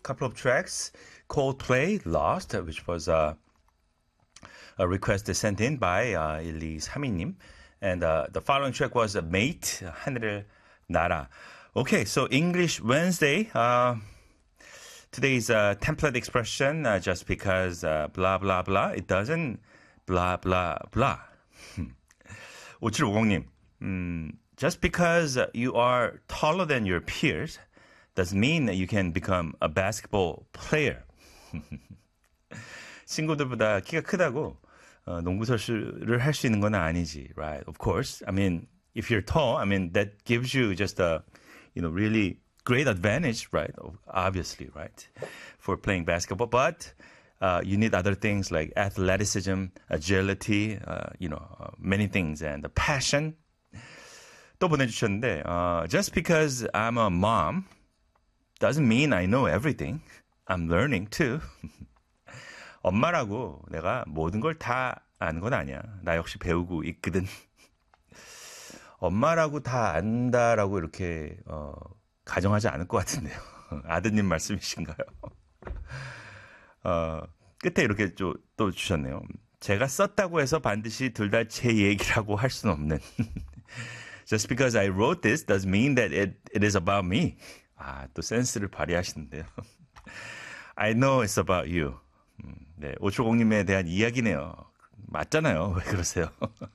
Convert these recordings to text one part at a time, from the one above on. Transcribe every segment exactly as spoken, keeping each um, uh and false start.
couple of tracks. Coldplay, Lost, which was uh, a request sent in by uh, 일이삼이님. And uh, the following track was uh, Mate, 하늘을 날아. Okay, so English Wednesday. Uh, today's uh, template expression, uh, just because uh, blah, blah, blah, it doesn't blah, blah, blah. 오칠오공님, um, just because you are taller than your peers doesn't mean that you can become a basketball player. 친구들보다 키가 크다고 어, 농구 선수를 할 수 있는 건 아니지, right? Of course. I mean, if you're tall, I mean, that gives you just a, you know, really great advantage, right? Obviously, right? For playing basketball. But uh, you need other things like athleticism, agility, uh, you know, uh, many things, and the passion. 또 보내주셨는데, uh, just because I'm a mom doesn't mean I know everything. I'm learning too. 엄마라고 내가 모든 걸 다 아는 건 아니야. 나 역시 배우고 있거든. 엄마라고 다 안다라고 이렇게 어, 가정하지 않을 것 같은데요. 아드님 말씀이신가요? 어, 끝에 이렇게 좀, 또 주셨네요. 제가 썼다고 해서 반드시 둘 다 제 얘기라고 할 수는 없는. Just because I wrote this does mean that it, it is about me. 아, 또 센스를 발휘하시는데요. I know it's about you. 네, 오칠공님에 대한 이야기네요. 맞잖아요. 왜 그러세요?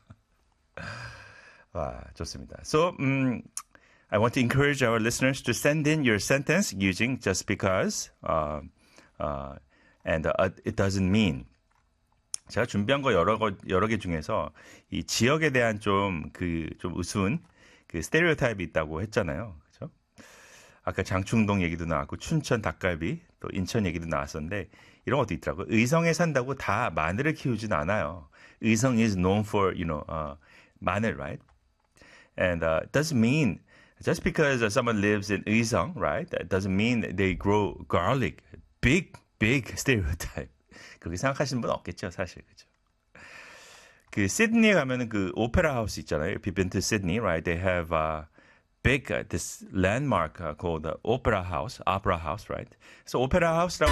와, 좋습니다. So, um, I want to encourage our listeners to send in your sentence using just because, uh, uh, and uh, it doesn't mean. 제가 준비한 거 여러 거, 여러 개 중에서 이 지역에 대한 좀 그, 좀 우스운 그 스테레오타입이 있다고 했잖아요. 그죠? 아까 장충동 얘기도 나왔고, 춘천 닭갈비, 또 인천 얘기도 나왔었는데, 이런 것도 있더라고요. 의성에 산다고 다 마늘을 키우진 않아요. 의성 is known for, you know, uh, 마늘, right? And uh, it doesn't mean, just because uh, someone lives in 의성, right? That doesn't mean that they grow garlic. Big, big stereotype. 그렇게 생각하시는 분 없겠죠, 사실. 그죠? 그, 시드니에 가면은 그, 오페라 하우스 있잖아요. If you've been to Sydney, right? They have, uh, big, uh, this landmark uh, called the Opera House, Opera House, right? So, Opera House라고.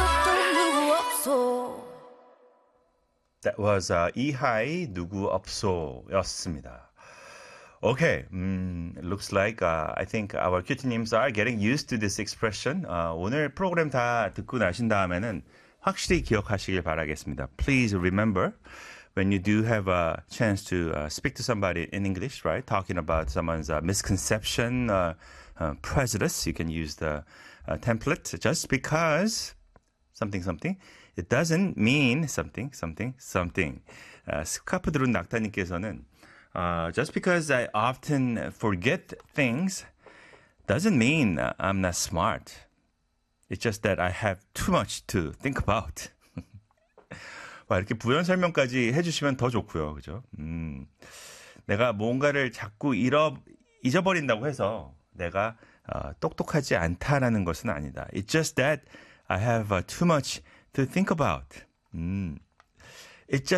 That was uh, 이하이 누구 없소였습니다. Okay, um, it looks like uh, I think our 큐티님s are getting used to this expression. Uh, 오늘 프로그램 다 듣고 나신 다음에는 확실히 기억하시길 바라겠습니다. Please remember when you do have a chance to uh, speak to somebody in English, right? Talking about someone's uh, misconception, uh, uh, prejudice, you can use the uh, template just because something something. It doesn't mean something, something, something. Uh, 스카프 들은 낙타님께서는 uh, just because I often forget things doesn't mean I'm not smart. It's just that I have too much to think about. 와, 이렇게 부연 설명까지 해주시면 더 좋고요, 그죠? 음, 내가 뭔가를 자꾸 잃어 잊어버린다고 해서 내가 어, 똑똑하지 않다라는 것은 아니다. It's just that I have uh, too much to think about. 음, it's just